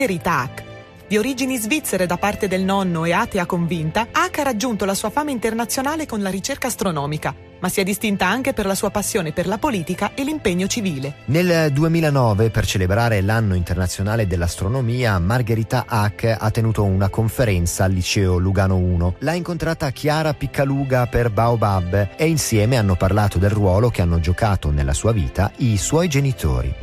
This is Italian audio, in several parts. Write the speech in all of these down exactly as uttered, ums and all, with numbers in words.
Margherita Hack. Di origini svizzere da parte del nonno e atea convinta, Hack ha raggiunto la sua fama internazionale con la ricerca astronomica, ma si è distinta anche per la sua passione per la politica e l'impegno civile. Nel duemilanove, per celebrare l'anno internazionale dell'astronomia, Margherita Hack ha tenuto una conferenza al liceo Lugano uno. L'ha incontrata Chiara Piccaluga per Baobab e insieme hanno parlato del ruolo che hanno giocato nella sua vita i suoi genitori.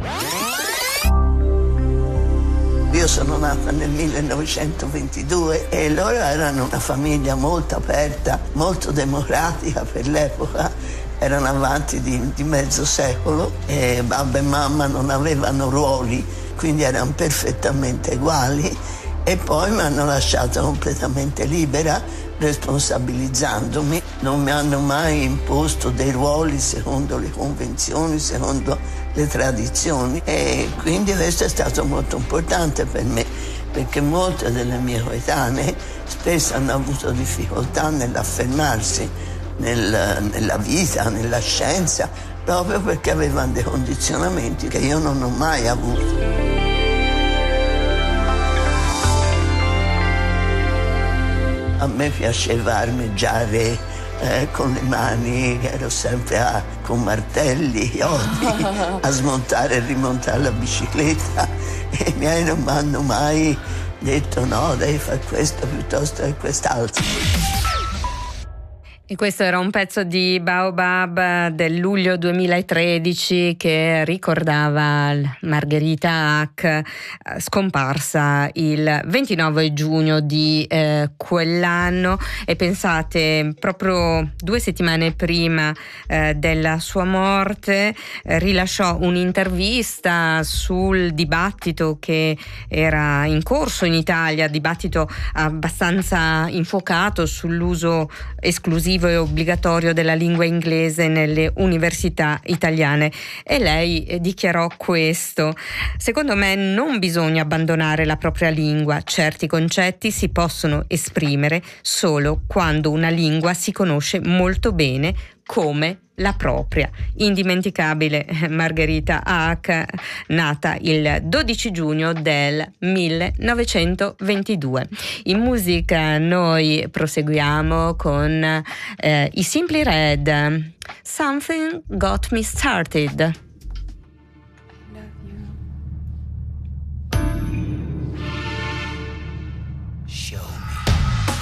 Io sono nata nel millenovecentoventidue e loro erano una famiglia molto aperta, molto democratica per l'epoca, erano avanti di, di mezzo secolo e babbo e mamma non avevano ruoli, quindi erano perfettamente uguali e poi mi hanno lasciato completamente libera, responsabilizzandomi. Non mi hanno mai imposto dei ruoli secondo le convenzioni, secondo le tradizioni e quindi questo è stato molto importante per me, perché molte delle mie coetanee spesso hanno avuto difficoltà nell'affermarsi nel, nella vita, nella scienza, proprio perché avevano dei condizionamenti che io non ho mai avuto. A me piaceva armeggiare eh, con le mani, ero sempre a, con martelli, chiodi, a smontare e rimontare la bicicletta e i miei non mi hanno mai detto no, devi fare questo piuttosto che quest'altro. E questo era un pezzo di Baobab del luglio duemilatredici che ricordava Margherita Hack, scomparsa il ventinove giugno di eh, quell'anno. E pensate, proprio due settimane prima eh, della sua morte eh, rilasciò un'intervista sul dibattito che era in corso in Italia, dibattito abbastanza infocato sull'uso esclusivo e obbligatorio della lingua inglese nelle università italiane, e lei dichiarò questo: secondo me non bisogna abbandonare la propria lingua, certi concetti si possono esprimere solo quando una lingua si conosce molto bene come la propria. Indimenticabile Margherita Hack, nata il dodici giugno del millenovecentoventidue. In musica noi proseguiamo con eh, i Simply Red, Something Got Me Started.